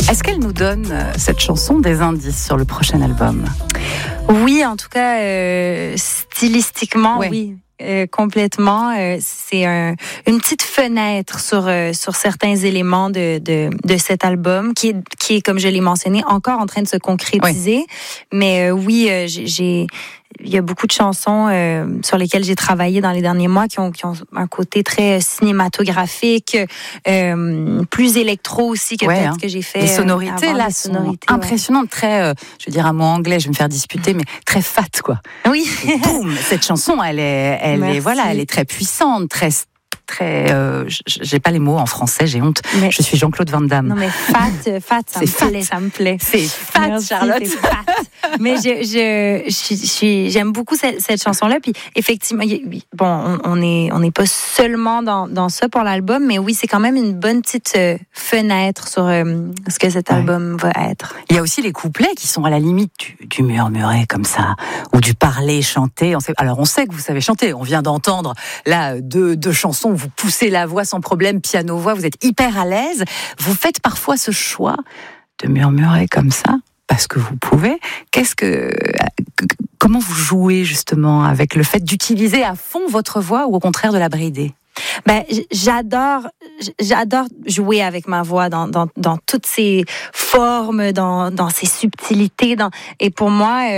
Est-ce qu'elle nous donne, cette chanson, des indices sur le prochain album ? Oui, en tout cas, stylistiquement, oui. Complètement. C'est une petite fenêtre sur certains éléments de cet album qui est, comme je l'ai mentionné, encore en train de se concrétiser. Mais il y a beaucoup de chansons sur lesquelles j'ai travaillé dans les derniers mois qui ont un côté très cinématographique, plus électro aussi que peut-être ce que j'ai fait. Les sonorités là sont impressionnantes, très, je vais dire un mot anglais, je vais me faire disputer, mais très fat quoi. Oui. Et boum, cette chanson, elle est très puissante, très. J'ai pas les mots en français, j'ai honte. Mais je suis Jean-Claude Van Damme. Non mais fat, ça me plaît. C'est fat, merci, Charlotte. C'est fat. Mais j'aime beaucoup cette chanson-là. Puis effectivement, bon, on n'est pas seulement dans ça pour l'album, mais oui, c'est quand même une bonne petite fenêtre sur ce que cet album va être. Il y a aussi les couplets qui sont à la limite du murmuré comme ça, ou du parler chanté. Alors on sait que vous savez chanter. On vient d'entendre là deux chansons. Vous poussez la voix sans problème, piano-voix, vous êtes hyper à l'aise. Vous faites parfois ce choix de murmurer comme ça, parce que vous pouvez. Comment vous jouez justement avec le fait d'utiliser à fond votre voix ou au contraire de la brider ? J'adore jouer avec ma voix dans toutes ses formes, dans ses subtilités. Et pour moi,